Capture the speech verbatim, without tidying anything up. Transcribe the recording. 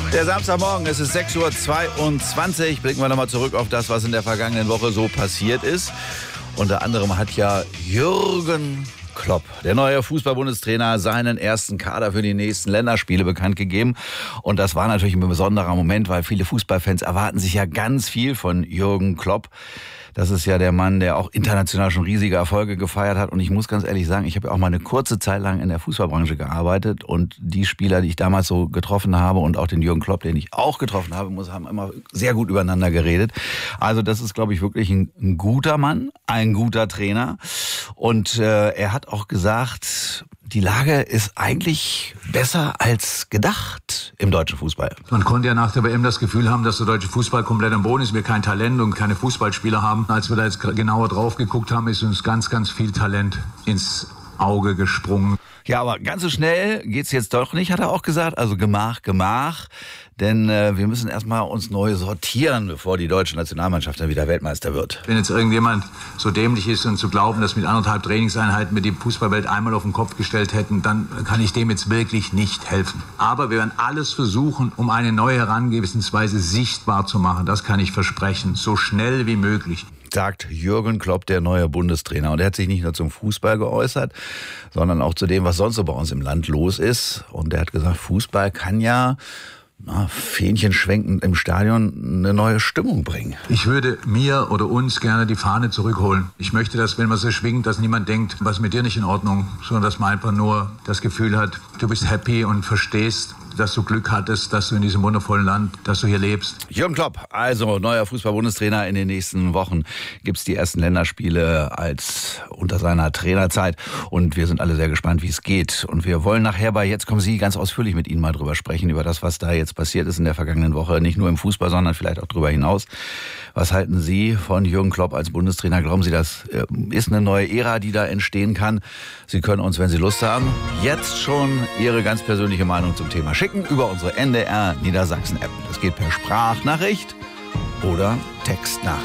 Der Samstagmorgen, es ist sechs Uhr zweiundzwanzig. Blicken wir nochmal zurück auf das, was in der vergangenen Woche so passiert ist. Unter anderem hat ja Jürgen Klopp, der neue Fußball-Bundestrainer, seinen ersten Kader für die nächsten Länderspiele bekannt gegeben. Und das war natürlich ein besonderer Moment, weil viele Fußballfans erwarten sich ja ganz viel von Jürgen Klopp. Das ist ja der Mann, der auch international schon riesige Erfolge gefeiert hat. Und ich muss ganz ehrlich sagen, ich habe ja auch mal eine kurze Zeit lang in der Fußballbranche gearbeitet. Und die Spieler, die ich damals so getroffen habe und auch den Jürgen Klopp, den ich auch getroffen habe, muss, haben immer sehr gut übereinander geredet. Also das ist, glaube ich, wirklich ein, ein guter Mann, ein guter Trainer. Und äh, er hat auch gesagt, die Lage ist eigentlich besser als gedacht im deutschen Fußball. Man konnte ja nach der W M das Gefühl haben, dass der deutsche Fußball komplett am Boden ist, wir kein Talent und keine Fußballspieler haben. Als wir da jetzt genauer drauf geguckt haben, ist uns ganz, ganz viel Talent ins Auge gesprungen. Ja, aber ganz so schnell geht's jetzt doch nicht, hat er auch gesagt. Also Gemach, Gemach. Denn äh, wir müssen erstmal uns neu sortieren, bevor die deutsche Nationalmannschaft dann wieder Weltmeister wird. Wenn jetzt irgendjemand so dämlich ist und zu glauben, dass mit anderthalb Trainingseinheiten wir die Fußballwelt einmal auf den Kopf gestellt hätten, dann kann ich dem jetzt wirklich nicht helfen. Aber wir werden alles versuchen, um eine neue Herangehensweise sichtbar zu machen. Das kann ich versprechen, so schnell wie möglich. Sagt Jürgen Klopp, der neue Bundestrainer. Und er hat sich nicht nur zum Fußball geäußert, sondern auch zu dem, was sonst so bei uns im Land los ist. Und er hat gesagt, Fußball kann ja na, Fähnchen schwenkend im Stadion eine neue Stimmung bringen. Ich würde mir oder uns gerne die Fahne zurückholen. Ich möchte, dass, wenn man sie schwingt, dass niemand denkt, was ist mit dir nicht in Ordnung, sondern dass man einfach nur das Gefühl hat, du bist happy und verstehst, dass du Glück hattest, dass du in diesem wundervollen Land, dass du hier lebst. Jürgen Klopp, also neuer Fußball-Bundestrainer. In den nächsten Wochen gibt's die ersten Länderspiele als unter seiner Trainerzeit. Und wir sind alle sehr gespannt, wie es geht. Und wir wollen nachher bei Jetzt kommen Sie ganz ausführlich mit Ihnen mal drüber sprechen, über das, was da jetzt passiert ist in der vergangenen Woche. Nicht nur im Fußball, sondern vielleicht auch darüber hinaus. Was halten Sie von Jürgen Klopp als Bundestrainer? Glauben Sie, das ist eine neue Ära, die da entstehen kann? Sie können uns, wenn Sie Lust haben, jetzt schon Ihre ganz persönliche Meinung zum Thema schicken über unsere N D R Niedersachsen-App. Das geht per Sprachnachricht oder Textnachricht.